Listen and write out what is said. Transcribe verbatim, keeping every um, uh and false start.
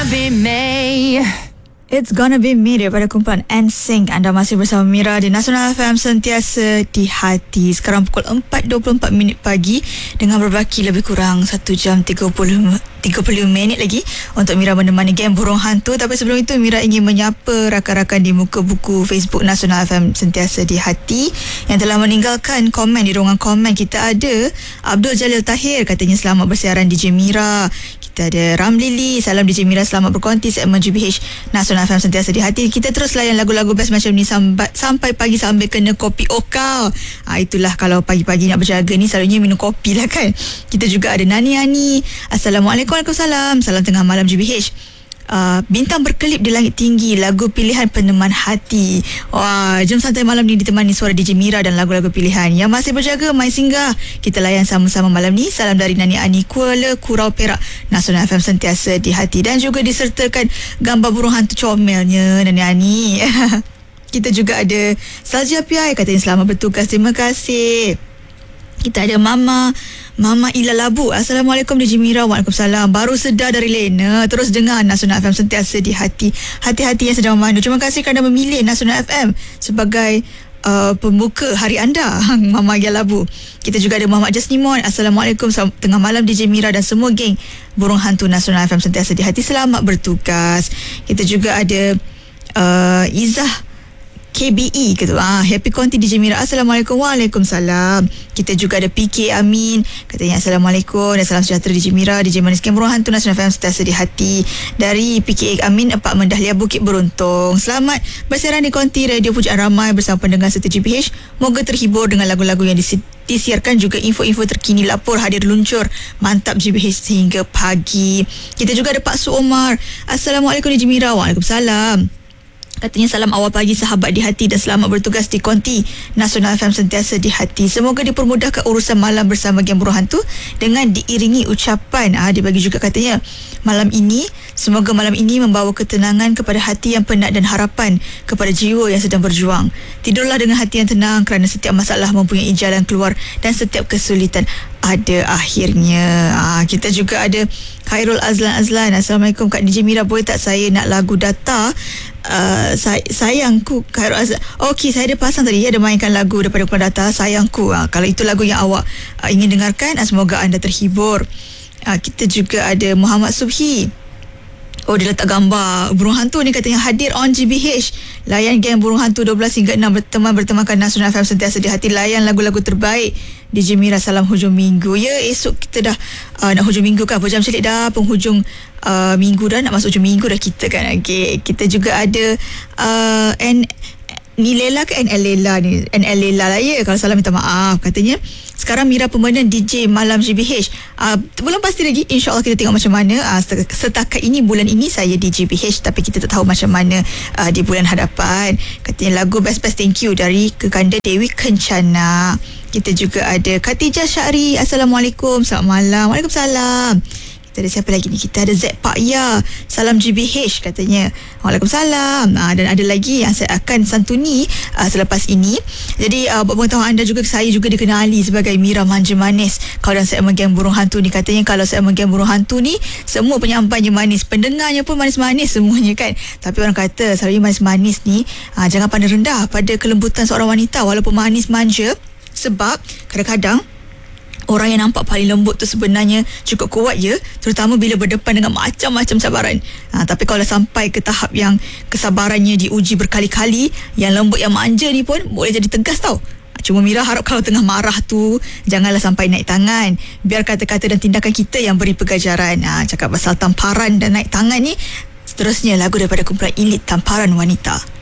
be me. It's Gonna Be Me daripada kumpulan N Sync. Anda masih bersama Mira di Nasional F M, sentiasa di hati. Sekarang pukul empat dua puluh empat minit pagi dengan berbaki lebih kurang satu jam tiga puluh minit lagi untuk Mira menemani geng burung hantu. Tapi sebelum itu Mira ingin menyapa rakan-rakan di muka buku Facebook Nasional F M Sentiasa di Hati yang telah meninggalkan komen di ruangan komen. Kita ada Abdul Jalil Tahir, katanya selamat bersiaran D J Mira. Kita ada Ramlili, salam D J Mira, selamat berkonti segmen G B H Nasional F M Sentiasa di Hati. Kita terus layan lagu-lagu best macam ni sampai, sampai pagi sambil kena kopi Okal. Ha, itulah kalau pagi-pagi nak berjaga ni selalunya minum kopi lah kan. Kita juga ada Nani Ani, Assalamualaikum, Waalaikumsalam, salam tengah malam G B H. Uh, bintang berkelip di langit tinggi, lagu pilihan peneman hati. Wah, jom santai malam ni ditemani suara D J Mira dan lagu-lagu pilihan. Yang masih berjaga, mai singgah, kita layan sama-sama malam ni. Salam dari Nani Ani, Kuala Kurau Perak, Nasional F M Sentiasa di Hati. Dan juga disertakan gambar burung hantu comelnya Nani Ani. Kita juga ada Salji Apiai, katanya selamat bertugas, terima kasih. Kita ada Mama Mama Ila Labu, Assalamualaikum D J Mira. Waalaikumsalam, baru sedar dari Lena, terus dengar Nasional F M Sentiasa di Hati. Hati-hati yang sedang memandu. Terima kasih kerana memilih Nasional F M sebagai uh, pembuka hari anda. Mama Ila Labu. Kita juga ada Muhammad Jasnimon, Assalamualaikum, tengah malam D J Mira dan semua geng burung hantu Nasional F M Sentiasa di Hati, selamat bertugas. Kita juga ada uh, Izzah K B E ke tu, ah, happy konti D J Mira, Assalamualaikum. Waalaikumsalam. Kita juga ada P K Amin, katanya Assalamualaikum dan salam sejahtera D J Mira, D J Manis Geng Burung Hantu Nasional F M Sentiasa di Hati. Dari P K Amin, Apartmen Dahlia Bukit Beruntung, selamat bersiaran di konti Radio Pujaan Ramai bersama pendengar serta G B H. Moga terhibur dengan lagu-lagu yang disi- disiarkan, juga info-info terkini lapor hadir luncur. Mantap G B H sehingga pagi. Kita juga ada Pak Su Omar, Assalamualaikum D J Mira. Waalaikumsalam. Katanya salam awal pagi sahabat di hati dan selamat bertugas di konti Nasional F M Sentiasa di Hati. Semoga dipermudahkan urusan malam bersama geng burung hantu dengan diiringi ucapan. Ah, dia bagi juga katanya malam ini, semoga malam ini membawa ketenangan kepada hati yang penat dan harapan kepada jiwa yang sedang berjuang. Tidurlah dengan hati yang tenang kerana setiap masalah mempunyai jalan keluar dan setiap kesulitan ada akhirnya. Ah, kita juga ada Khairul Azlan Azlan, Assalamualaikum Kak D J Mira, boleh tak saya nak lagu Data uh, say, Sayangku. Khairul Azlan, okey, saya ada pasang tadi, ada mainkan lagu daripada Puan Data, Sayangku. Ah, kalau itu lagu yang awak uh, ingin dengarkan, ah, semoga anda terhibur. Ah, kita juga ada Muhammad Subhi. Oh, dia letak gambar burung hantu ni, katanya hadir on G B H. Layan geng burung hantu dua belas hingga enam berteman bertemankan Nasional F M Sentiasa di Hati. Layan lagu-lagu terbaik D J Mira, salam hujung minggu. Ya, esok kita dah uh, nak hujung minggu kan. Pujam Celik dah penghujung uh, minggu dah, nak masuk hujung minggu dah kita kan. Okay. Kita juga ada uh, N ni Lela ke N L Lela ni? N L Lela lah ya. Kalau salah minta maaf. Katanya sekarang Mira permanent D J malam G B H. Uh, belum pasti lagi, InsyaAllah kita tengok macam mana. Uh, setakat ini, bulan ini saya di G B H, tapi kita tak tahu macam mana uh, di bulan hadapan. Katanya lagu Best Best Thank You dari Kekanda Dewi Kencana. Kita juga ada Khatijah Syahri, Assalamualaikum, selamat malam. Waalaikumsalam. Kita ada siapa lagi ni? Kita ada Z Pak Ya, salam G B H, katanya Waalaikumsalam. Ha, dan ada lagi yang saya akan santuni uh, selepas ini. Jadi uh, buat pengetahuan anda juga, saya juga dikenali sebagai Mira Manja Manis kalau dalam segmen Geng Burung Hantu ni. Katanya kalau segmen Geng Burung Hantu ni semua penyampainya manis, pendengarnya pun manis-manis semuanya kan. Tapi orang kata selalunya manis-manis ni uh, jangan pandang rendah pada kelembutan seorang wanita walaupun manis manja. Sebab kadang-kadang orang yang nampak paling lembut tu sebenarnya cukup kuat ya, terutama bila berdepan dengan macam-macam cabaran. Ha, tapi kalau sampai ke tahap yang kesabarannya diuji berkali-kali, yang lembut, yang manja ni pun boleh jadi tegas tau. Cuma Mira harap kalau tengah marah tu janganlah sampai naik tangan. Biar kata-kata dan tindakan kita yang beri pengajaran. Ha, cakap pasal tamparan dan naik tangan ni, seterusnya lagu daripada kumpulan Elit Tamparan Wanita.